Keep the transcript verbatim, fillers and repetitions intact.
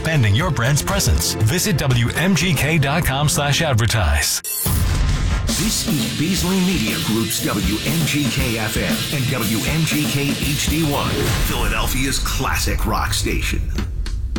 expanding your brand's presence. Visit W M G K dot com slash advertise. This is Beasley Media Group's W M G K F M and W M G K H D one, Philadelphia's classic rock station.